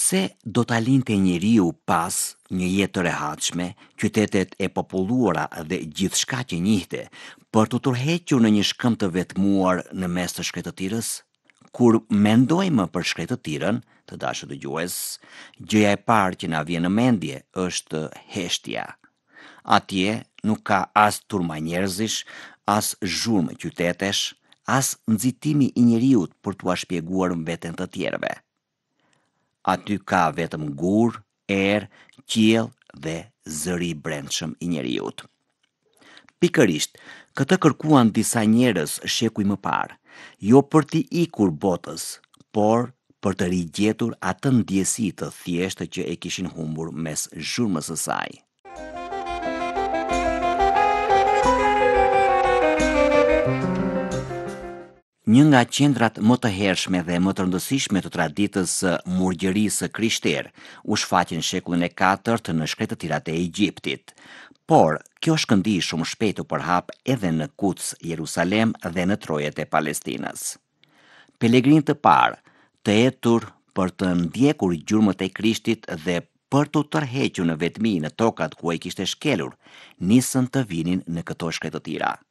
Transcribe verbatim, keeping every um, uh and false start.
Pse do ta linte njeriu pas një jetë të rehatshme, qytetet e populluara dhe gjithçka që njihte, për të tërhequr në një shkëm të vetmuar në mes të shkretëtirës? Kur mendojmë për shkretëtirën, të dashur dëgjues, gjëja e parë që na vjen në mendje është heshtja. Atje nuk ka as turma njerëzish, as zhurmë qytetesh, as nxitimi i njeriut për t'ua shpjeguar veten të tjerëve. Aty ka vetëm gur, erë, qiell dhe zëri i brendshëm i njeriut. Pikërisht, këtë kërkuan disa njerëz shekuj më parë, jo për t'i ikur botës, por për të rigjetur atë ndjesi të thjeshtë që e kishin humbur mes zhurmës së saj. Një nga qendrat më të hershme dhe më të rëndësishme të traditës së murgjërisë krishterë u shfaqi në shekullin e katërt në shkretëtirat e Egjiptit. Por, kjo shkëndi shumë shpejt u përhap edhe në Kuds, Jerusalem dhe në trojet e Palestinës. Pelegrinë të parë, të etur për të ndjekur gjurmët e Krishtit dhe për të tërhequr në vetmi në tokat ku ai kishte shkelur, nisën të vinin në këto shkretëtira.